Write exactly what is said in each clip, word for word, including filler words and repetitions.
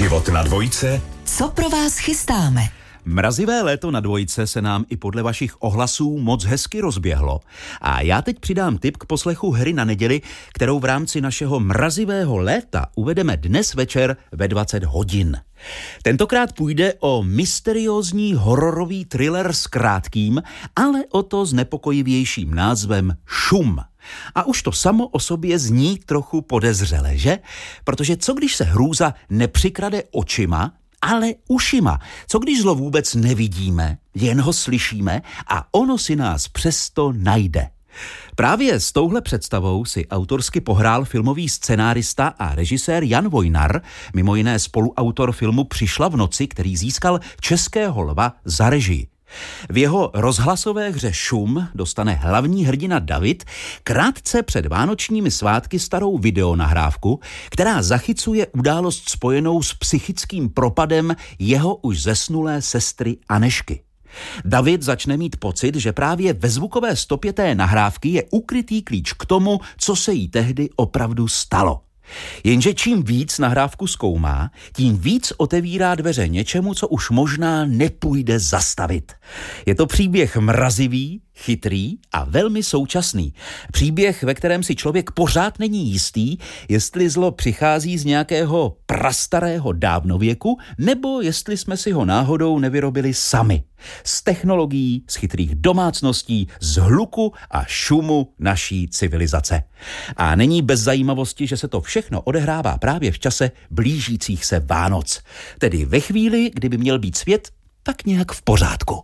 Život na dvojce. Co pro vás chystáme? Mrazivé léto na dvojce se nám i podle vašich ohlasů moc hezky rozběhlo. A já teď přidám tip k poslechu Hry na neděli, kterou v rámci našeho mrazivého léta uvedeme dnes večer ve dvacet hodin. Tentokrát půjde o mysteriózní hororový thriller s krátkým, ale o to znepokojivějším názvem Šum. A už to samo o sobě zní trochu podezřele, že? Protože co když se hrůza nepřikrade očima, ale ušima? Co když zlo vůbec nevidíme, jen ho slyšíme a ono si nás přesto najde? Právě s touhle představou si autorsky pohrál filmový scenárista a režisér Jan Vojnar, mimo jiné spoluautor filmu Přišla v noci, který získal Českého lva za režii. V jeho rozhlasové hře Šum dostane hlavní hrdina David krátce před vánočními svátky starou videonahrávku, která zachycuje událost spojenou s psychickým propadem jeho už zesnulé sestry Anešky. David začne mít pocit, že právě ve zvukové stopě té nahrávky je ukrytý klíč k tomu, co se jí tehdy opravdu stalo. Jenže čím víc nahrávku zkoumá, tím víc otevírá dveře něčemu, co už možná nepůjde zastavit. Je to příběh mrazivý, chytrý a velmi současný. Příběh, ve kterém si člověk pořád není jistý, jestli zlo přichází z nějakého prastarého dávnověku, nebo jestli jsme si ho náhodou nevyrobili sami. Z technologií, z chytrých domácností, z hluku a šumu naší civilizace. A není bez zajímavosti, že se to všechno odehrává právě v čase blížících se Vánoc. Tedy ve chvíli, kdyby měl být svět tak nějak v pořádku.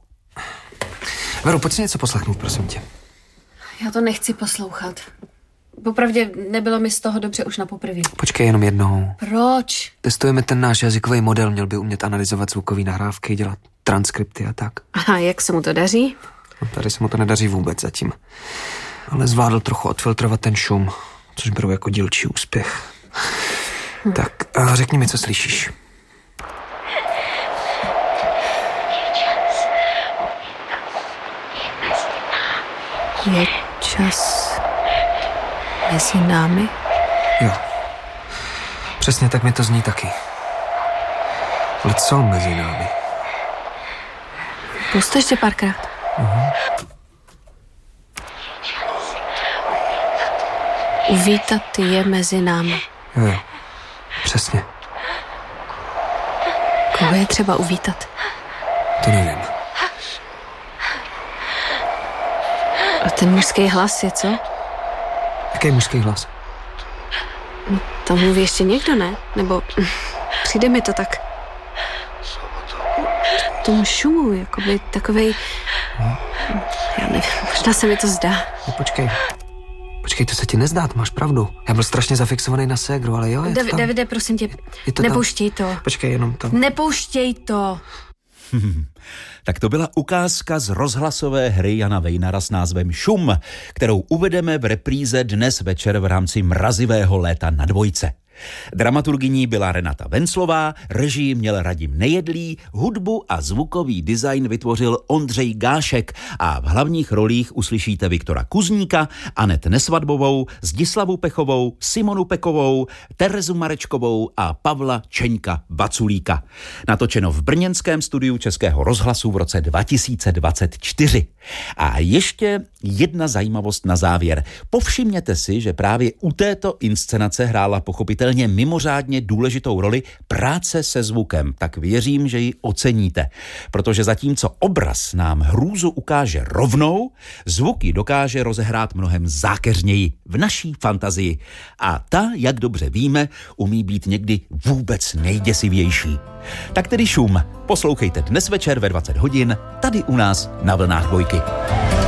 Veru, pojď si něco poslechnout, prosím tě. Já to nechci poslouchat. Popravdě nebylo mi z toho dobře už na poprvé. Počkej jenom jednou. Proč? Testujeme ten náš jazykový model, měl by umět analyzovat zvukové nahrávky, dělat transkripty a tak. A jak se mu to daří? No, tady se mu to nedaří vůbec zatím. Ale zvládl trochu odfiltrovat ten šum, což beru jako dílčí úspěch. Hm. Tak a řekni mi, co slyšíš. Je čas mezi námi? Jo. Přesně tak mi to zní taky. Ale co mezi námi? Puste ještě párkrát. Uh-huh. Uvítat je mezi námi. Jo, jo. Přesně. Koho je třeba uvítat? To nevím. A ten mužský hlas je co? Jaký mužský hlas? No, tam mluví ještě někdo, ne? Nebo přijde mi to tak... V tom šumu, jakoby takovej... No. Já nevím, možná se mi to zdá. No, počkej. Počkej, to se ti nezdá, máš pravdu. Já byl strašně zafixovaný na ségru, ale jo, je Dav- to tam. Davide, prosím tě, je to nepouštěj to. Počkej, jenom to. Nepouštěj to. Tak to byla ukázka z rozhlasové hry Jana Vejnara s názvem Šum, kterou uvedeme v repríze dnes večer v rámci mrazivého léta na dvojce. Dramaturgyní byla Renata Venclová, režii měl Radim Nejedlý, hudbu a zvukový design vytvořil Ondřej Gášek a v hlavních rolích uslyšíte Viktora Kuzníka, Anet Nesvadbovou, Zdislavu Pechovou, Simonu Pekovou, Terezu Marečkovou a Pavla Čeňka Vaculíka. Natočeno v brněnském studiu Českého rozhlasu v roce dva tisíce dvacet čtyři. A ještě jedna zajímavost na závěr. Povšimněte si, že právě u této inscenace hrála pochopitelně mimořádně důležitou roli práce se zvukem. Tak věřím, že ji oceníte. Protože zatímco obraz nám hrůzu ukáže rovnou, zvuk ji dokáže rozehrát mnohem zákeřněji v naší fantazii. A ta, jak dobře víme, umí být někdy vůbec nejděsivější. Tak tedy Šum. Poslouchejte dnes večer ve dvacet hodin tady u nás na vlnách dvojky.